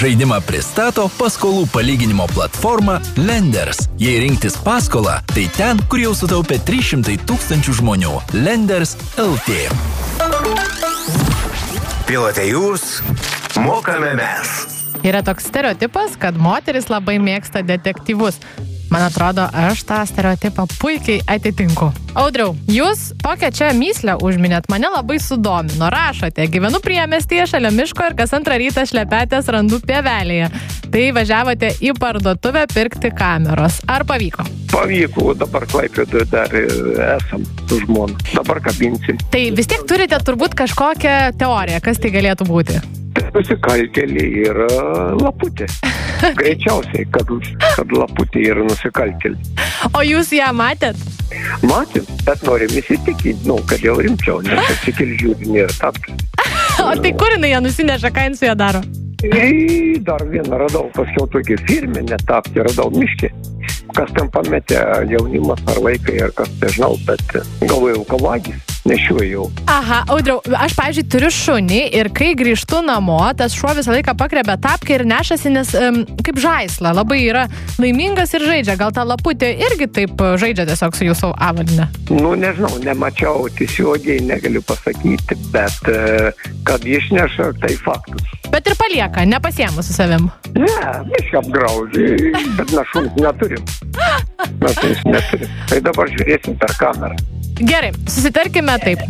Žaidimą pristato paskolų palyginimo platforma Lenders. Jei rinktis paskolą, tai ten, kur jau sutaupė 300 000 žmonių. Lenders LT. Pilote jūs, mokame mes. Yra toks stereotipas, kad moteris labai mėgsta detektyvus. Man atrodo, aš tą stereotipą puikiai atitinku. Audriau, jūs tokią čia myslę užminėt, mane labai sudomino. Rašote, gyvenu priemiestyje šalia miško ir kas antrą rytą šlepetės randu pievelėje. Tai važiavote į parduotuvę pirkti kameros. Ar pavyko? Pavyko, dabar Klaipėdoje dar esam su žmona. Dabar kabinsim. Tai vis tiek turite turbūt kažkokią teoriją, kas tai galėtų būti? Nusikaltėlė yra laputė. Greičiausiai, kad laputė yra nusikaltėlė. O jūs ją matėt? Matėm, bet norim įsitikinti, kad jau rimčiau, nes atsikilžiūri nėra tapti. O tai kur jinai ją nusineša, ką jin su ją daro? Dar vieną radau, paskiau tokį firminę tapti, radau miškį. Kas ten pametė, jaunimas ar vaikai, ar kas nežinau, bet galvojau, kavagis. Nešiuoju. Aha, Audriau, aš, pavyzdžiui, turiu šunį ir kai grįžtu namo, tas šuo visą laiką pakrebia tapkę ir nešasi, nes kaip žaislą, labai yra laimingas ir žaidžia. Gal ta laputė irgi taip žaidžia tiesiog su jūsų avaline? Nežinau, nemačiau tiesiogiai, negaliu pasakyti, bet kad išneša, tai faktus. Bet ir palieka, nepasiemu su savim? Ne, mišką apgraužė, bet našuns neturim. Tai dabar žiūrėsim per kamerą. Gerai, susitarkime taip.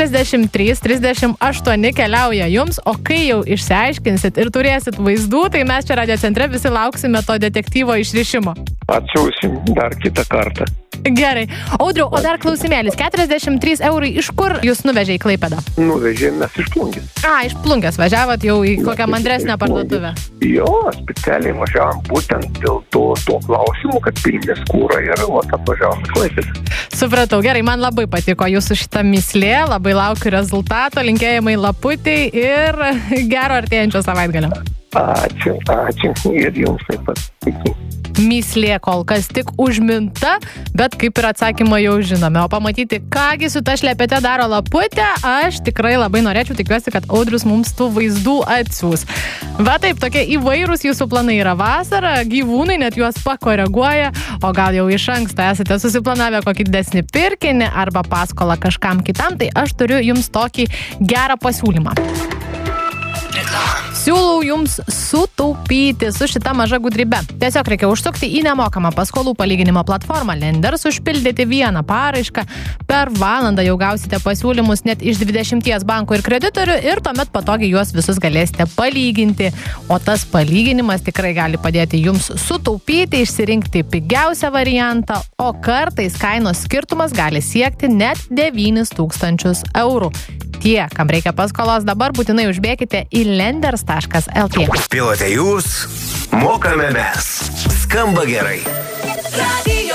43-38 keliauja jums, o kai jau išsiaiškinsit ir turėsit vaizdų, tai mes čia Radio Centre visi lauksime to detektyvo išrišimo. Atsiųsim dar kitą kartą. Gerai. Audriau, o dar klausimėlis. 43 eurai iš kur jūs nuvežė į Klaipėdą? Nuvežėm mes iš Plungės. Iš Plungės važiavot jau į kokią mandresnę parduotuvę? Jo, specialiai važiavom būtent dėl to klausimų, kad pilnės kūra ir atvažiavom į Klaipėdą. Supratau, gerai, man labai patiko jūsų šitą myslė, labai laukiu rezultato, linkėjimai laputei ir gero artėjančio savaitgalio. Ačiū ir jums taip pat. Myslė kol kas tik užminta, bet kaip ir atsakymą jau žinome. O pamatyti, kągi su ta šlepete daro laputė, aš tikrai labai norėčiau, tikiuosi, kad Audrius mums tų vaizdų atsiūs. Va taip, tokie įvairūs jūsų planai yra vasara, gyvūnai net juos pakoreguoja, o gal jau iš anksto esate susiplanavę kokį didesnį pirkinį arba paskolą kažkam kitam, tai aš turiu jums tokį gerą pasiūlymą. Siūlau jums sutaupyti su šita maža gudrybe. Tiesiog reikia užsukti į nemokamą paskolų palyginimo platformą Lenders, užpildyti vieną paraišką, per valandą jau gausite pasiūlymus net iš 20 bankų ir kreditorių ir tuomet patogiai juos visus galėsite palyginti. O tas palyginimas tikrai gali padėti jums sutaupyti, išsirinkti pigiausią variantą, o kartais kainos skirtumas gali siekti net 9 000 eurų. Tie, kam reikia paskolos, dabar būtinai užbėkite į lenders.lt. Pilote jūs, mokame mes. Skamba gerai.